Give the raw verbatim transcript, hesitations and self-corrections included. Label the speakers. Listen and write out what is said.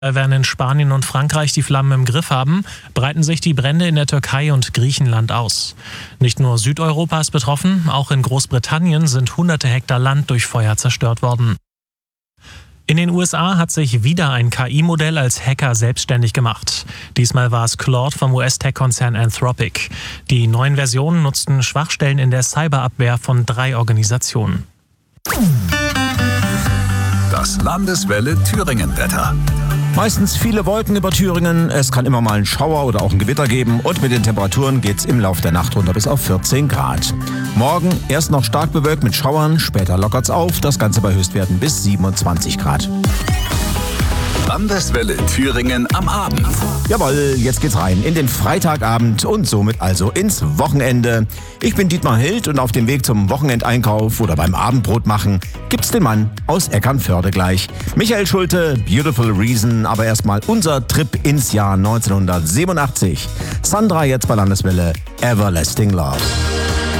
Speaker 1: Während in Spanien und Frankreich die Flammen im Griff haben, breiten sich die Brände in der Türkei und Griechenland aus. Nicht nur Südeuropa ist betroffen, auch in Großbritannien sind hunderte Hektar Land durch Feuer zerstört worden. In den U S A hat sich wieder ein K I-Modell als Hacker selbstständig gemacht. Diesmal war es Claude vom U S-Tech-Konzern Anthropic. Die neuen Versionen nutzten Schwachstellen in der Cyberabwehr von drei Organisationen.
Speaker 2: Das Landeswelle Thüringen-Wetter.
Speaker 3: Meistens viele Wolken über Thüringen, es kann immer mal einen Schauer oder auch ein Gewitter geben und mit den Temperaturen geht's im Laufe der Nacht runter bis auf vierzehn Grad. Morgen erst noch stark bewölkt mit Schauern, später lockert's auf, das Ganze bei Höchstwerten bis siebenundzwanzig Grad.
Speaker 2: Landeswelle Thüringen am Abend.
Speaker 3: Jawohl, jetzt geht's rein in den Freitagabend und somit also ins Wochenende. Ich bin Dietmar Hild und auf dem Weg zum Wochenendeinkauf oder beim Abendbrot machen gibt's den Mann aus Eckernförde gleich. Michael Schulte, Beautiful Reason, aber erstmal unser Trip ins Jahr neunzehnhundertsiebenundachtzig. Sandra jetzt bei Landeswelle, Everlasting Love.